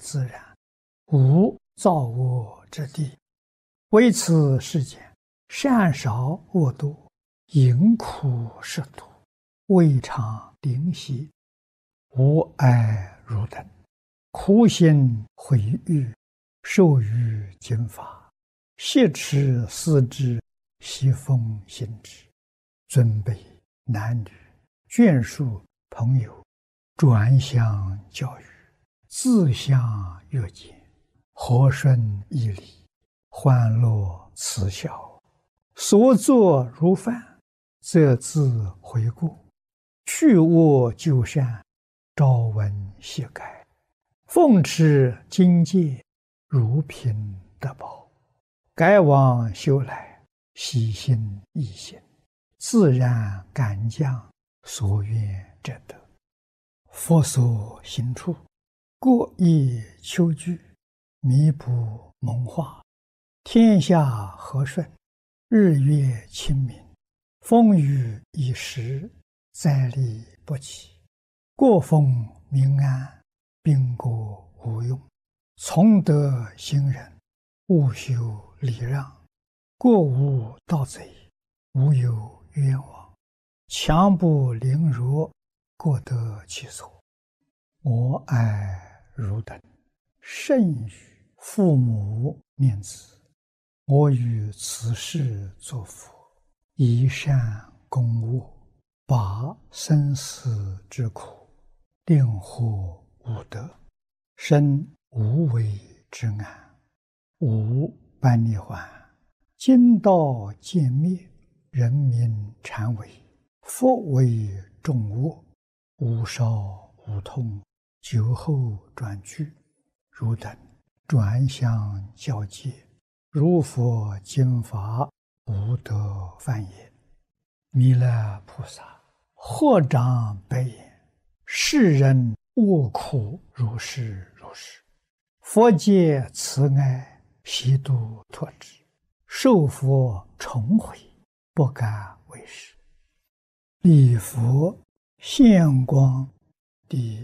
自然，无造恶之地。为此世间，善少恶多，淫苦食毒，未尝灵犀，无爱如等，苦心毁誉，受于经法，挟持思之，习奉行之。尊卑男女，眷属朋友，转相教育，自相约见，和顺义理，欢乐慈孝，所作如饭，则自悔过，去恶就善，朝闻夕改，奉持经戒，如凭得宝，改往修来，喜心易行，自然感降，所愿者得。佛所行处，过意求具，弥补蒙化，天下和顺，日月清明，风雨已时，灾厉不起，过风民安，兵国无用，从德行人，勿修礼让，过无盗贼，无有冤枉，强不凌弱，各得其所。我爱汝等，甚于父母念子，我于此世作佛，以善攻恶，拔生死之苦，令获无得，生无为之安，无般涅槃，经道渐灭，人民禅为，佛为众恶，无少无痛，酒后转去，汝等转相教戒，如佛经法，不得犯也。弥勒菩萨合掌白言：世人恶苦如是如是，佛界慈爱，悉度脱之，受佛重悔，不敢为是。礼佛现光第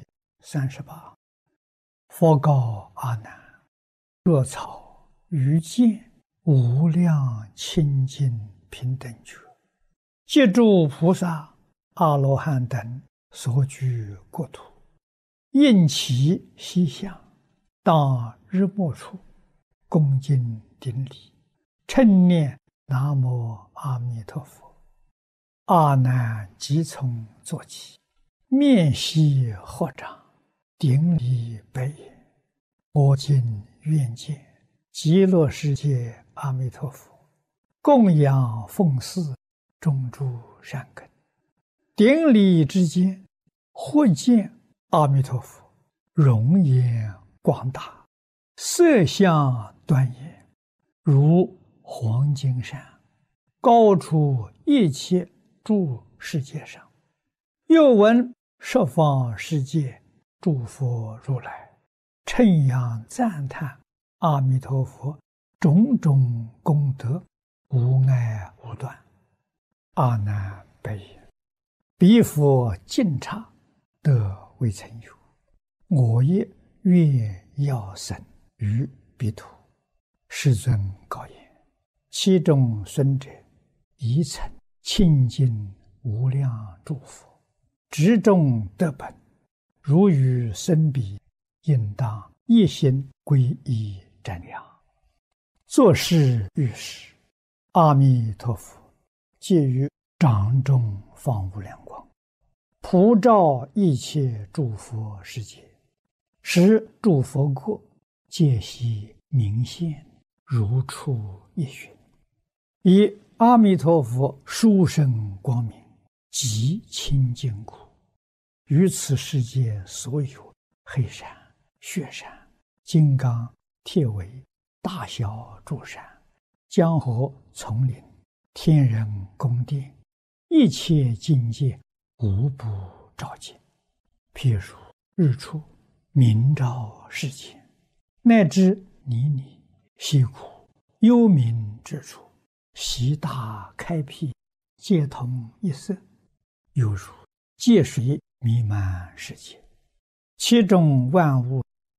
38。佛告阿难：若草于见无量清净平等觉，借诸菩萨、阿罗汉等所居国土，应其西向，当日暮处，恭敬顶礼，称念南无阿弥陀佛。阿难即从坐起，面悉合掌，顶礼白言：我今愿见极乐世界阿弥陀佛，供养奉祀，种诸善根。顶礼之间，忽见阿弥陀佛容颜广大，色相端严，如黄金山，高出一切诸世界上。又闻十方世界诸佛如来称扬赞叹阿弥陀佛种种功德，无碍无断。阿难白言：彼佛净刹，得未曾有，我也愿要生于彼土。世尊告言：其中孙者，宜曾清净无量诸佛，执众得本，如与生彼，应当一心皈依瞻仰。作是遇事，阿弥陀佛借于掌中放无量光，普照一切诸佛世界，使诸佛国皆悉明现，如出一寻。以阿弥陀佛殊胜光明，极清净苦，于此世界所有黑山、雪山、金刚、铁围、大小诸山、江河、丛林、天人宫殿，一切境界无不照见。譬如日出明照世间，乃至泥泞、溪谷、幽冥之处，悉大开辟，皆同一色，犹如界水弥漫世界，其中万物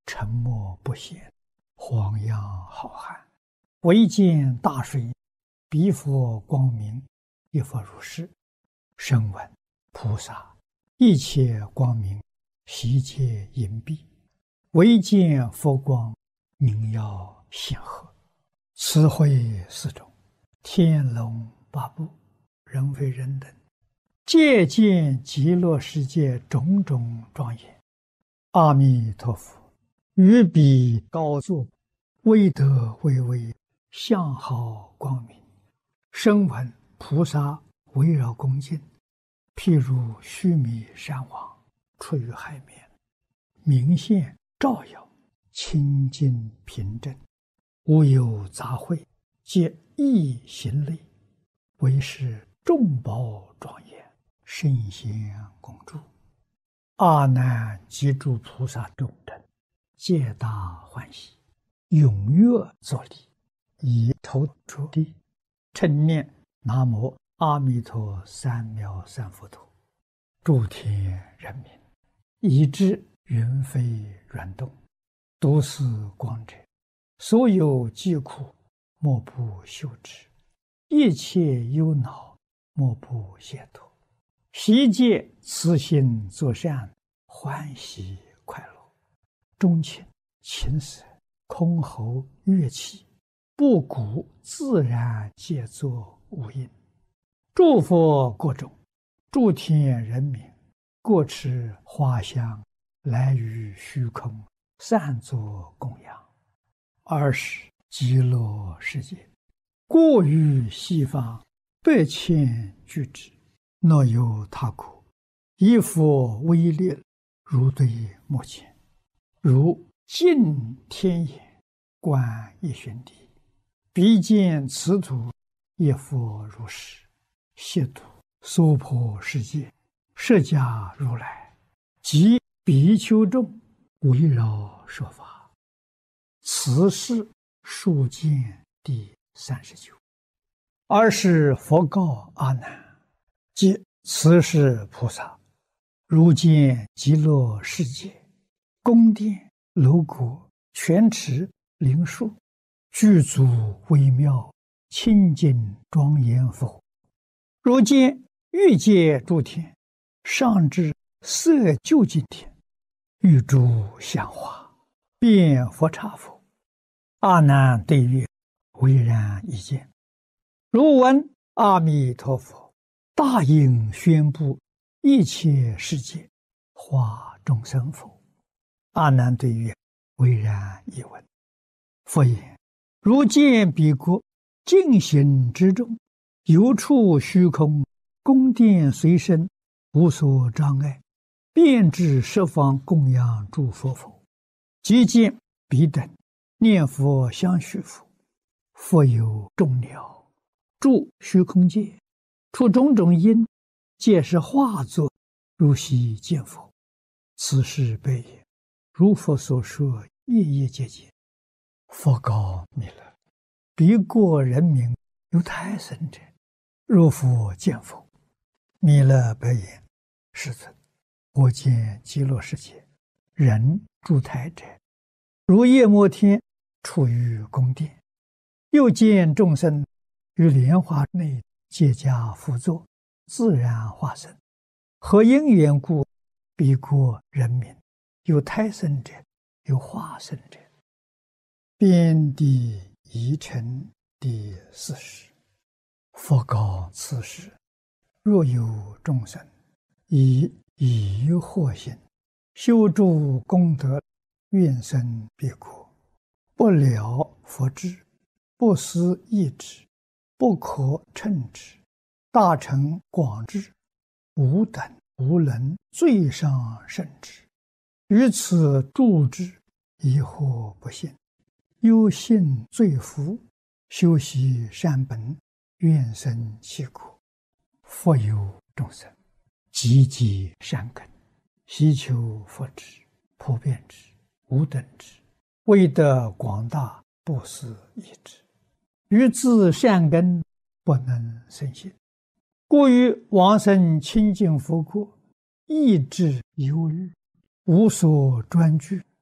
沉默不显，黄洋浩瀚。唯见大水，彼佛光明，一佛如是。声闻菩萨，一切光明，悉皆隐蔽。唯见佛光，明耀显赫。慈慧四种，天龙八部，人非人等，皆见极乐世界种种庄严。阿弥陀佛，于彼高坐，威德巍巍，相好光明。声闻菩萨围绕恭敬，譬如须弥山王出于海面，明现照耀，清净平正，无有杂秽，皆一行类，为是众宝庄严，圣贤共住。阿难及诸菩萨众等，皆大欢喜，踊跃作礼，以头着地，称念南无阿弥陀三藐三佛陀。诸天人民，以至云飞软动，都是光者，所有疾苦，莫不休止；一切忧恼，莫不解脱。悉皆慈心作善，欢喜快乐。钟磬、琴瑟、箜篌、乐器，布谷自然皆作无应。诸佛国中，诸天人民，各持花香，来于虚空，散作供养。尔时极乐世界，过于西方100,000俱胝，若有他国，以佛威力，如对目前，如镜天眼，观一旬地，彼见此土，一佛如是。悉土娑婆世界，释迦如来及比丘众，围绕说法。此是数见第39。尔时佛告阿难：即此是菩萨，如见极乐世界，宫殿楼阁、泉池、灵树，具足微妙，清净庄严佛。如见欲界诸天，上至色究竟天，欲诸香花，遍佛刹佛。阿难对曰：唯然一见。如闻阿弥陀佛大应宣布一切世界，化众生否？阿难对曰：唯然一闻。佛言：如见彼国净行之中，游处虚空，宫殿随身，无所障碍，遍至十方供养诸佛否？即见彼等念佛相续佛，佛有众鸟住虚空界，出种种因，皆是化作，如昔见佛。此事悲也。如佛所说，夜夜皆见。佛告弥勒：彼国人民有胎生者，若复见否？弥勒白言：世尊，我见极乐世界人住胎者，如夜摩天处于宫殿，又见众生于莲花内皆加趺坐，自然化身。何因缘故？彼国人民有胎生者，有化身者。遍地疑尘第40。佛告此时：若有众生以疑惑心修诸功德，愿生彼国，不了佛智，不思议之，不可称之，大乘广智，无等无能，最上甚至。于此住之，疑惑不信，忧信罪福，修习善本，愿生其国。佛有众生，积极善根，希求佛智，普遍之，无等之，为得广大，不思议之。于自善根不能生信，故于往生清净佛国，意志忧虑，无所专据，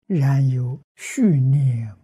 然有续念